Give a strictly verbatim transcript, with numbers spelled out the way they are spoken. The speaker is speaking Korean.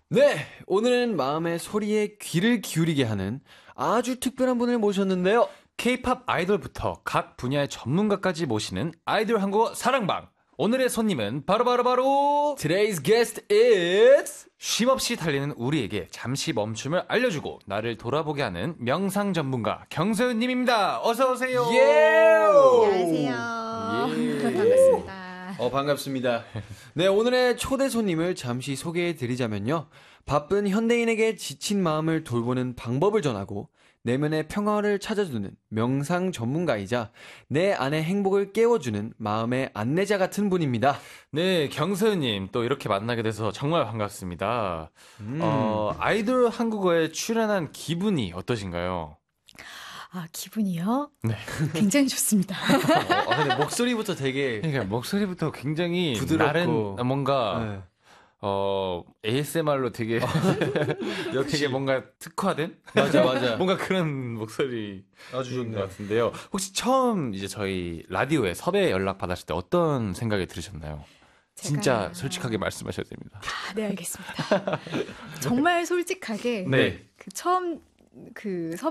네, 오늘은 마음의 소리에 귀를 기울이게 하는 아주 특별한 분을 모셨는데요. K-팝 아이돌부터 각 분야의 전문가까지 모시는 아이돌 한국어 사랑방. 오늘의 손님은 바로바로바로 Today's guest is 쉼없이 달리는 우리에게 잠시 멈춤을 알려주고 나를 돌아보게 하는 명상 전문가 경서윤님입니다. 어서 오세요. 예! 안녕하세요. 예. 반갑습니다. 어, 반갑습니다. 네, 오늘의 초대 손님을 잠시 소개해 드리자면요. 바쁜 현대인에게 지친 마음을 돌보는 방법을 전하고 내면의 평화를 찾아주는 명상 전문가이자 내 안의 행복을 깨워주는 마음의 안내자 같은 분입니다. 네, 경서윤님 또 이렇게 만나게 돼서 정말 반갑습니다. 음. 어, 아이돌 한국어에 출연한 기분이 어떠신가요? 아, 기분이요? 네. 굉장히 좋습니다. 어, 아, 근데 목소리부터 되게 그러니까 목소리부터 굉장히 부드럽고. 나른 뭔가 네. 어 에이에스엠알로 되게 되게 뭔가 특화된 맞아, 맞아. 뭔가 그런 목소리 아주 것 좋네요. 같은데요. 혹시 처음 이제 저희 라디오에 섭외 연락 받았을 때 어떤 생각이 들으셨나요? 진짜 제가- 솔직하게 말씀하셔도 됩니다. 아, 네, 알겠습니다. 정말 솔직하게 네. 그 처음 그